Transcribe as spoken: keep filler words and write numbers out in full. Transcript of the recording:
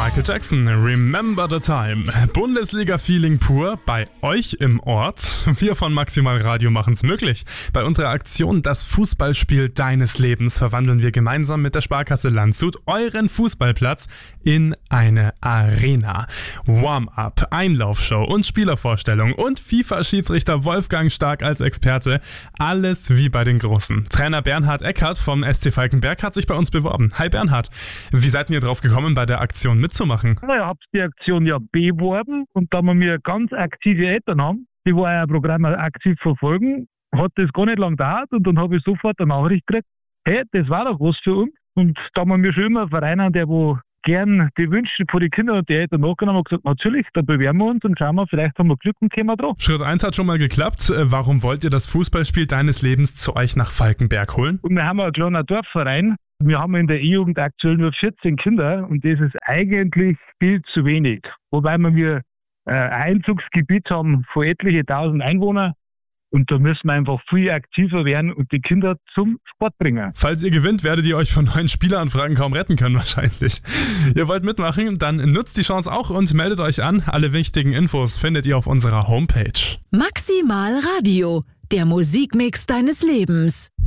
Michael Jackson, Remember the Time. Bundesliga-Feeling pur bei euch im Ort. Wir von Maximal Radio machen es möglich. Bei unserer Aktion Das Fußballspiel deines Lebens verwandeln wir gemeinsam mit der Sparkasse Landshut euren Fußballplatz in eine Arena. Warm-up, Einlaufshow und Spielervorstellung und FIFA-Schiedsrichter Wolfgang Stark als Experte. Alles wie bei den Großen. Trainer Bernhard Eckhardt vom S C Falkenberg hat sich bei uns beworben. Hi Bernhard, wie seid ihr drauf gekommen, bei der Aktion mitzumachen? Ja, ich habe die Aktion ja beworben und da wir ganz aktive Eltern haben, die wollen ein Programm aktiv verfolgen, hat das gar nicht lange gedauert und dann habe ich sofort eine Nachricht gekriegt, hey, das war doch was für uns. Und da haben wir schon immer einen Verein haben, der wo gern die Wünsche von den Kindern und die Eltern nachgenommen haben, gesagt, natürlich, da bewerben wir uns und schauen wir, vielleicht haben wir Glück und kommen dran. Schritt eins hat schon mal geklappt. Warum wollt ihr das Fußballspiel deines Lebens zu euch nach Falkenberg holen? Und wir haben einen kleinen Dorfverein. Wir haben in der E-Jugend aktuell nur vierzehn Kinder und das ist eigentlich viel zu wenig. Wobei wir ein Einzugsgebiet haben von etliche tausend Einwohnern. Und da müssen wir einfach viel aktiver werden und die Kinder zum Sport bringen. Falls ihr gewinnt, werdet ihr euch von neuen Spieleranfragen kaum retten können wahrscheinlich. Ihr wollt mitmachen? Dann nutzt die Chance auch und meldet euch an. Alle wichtigen Infos findet ihr auf unserer Homepage. Maximal Radio, der Musikmix deines Lebens.